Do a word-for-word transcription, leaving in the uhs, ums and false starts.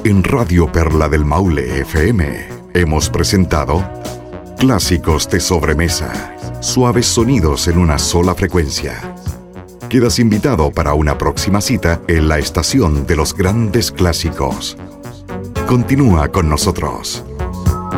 En Radio Perla del Maule F M hemos presentado Clásicos de Sobremesa, suaves sonidos en una sola frecuencia. Quedas invitado para una próxima cita en la estación de los grandes clásicos. Continúa con nosotros.